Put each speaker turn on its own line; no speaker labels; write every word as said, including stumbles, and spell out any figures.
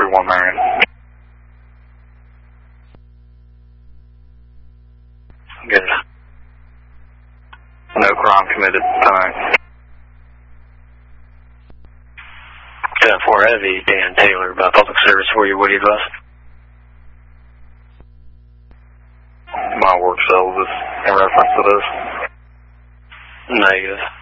one Marion. Good. No crime committed. Alright. ten four Heavy, Dan Taylor, by public service for you. What do you advise? My work cell is in reference to this. Negative.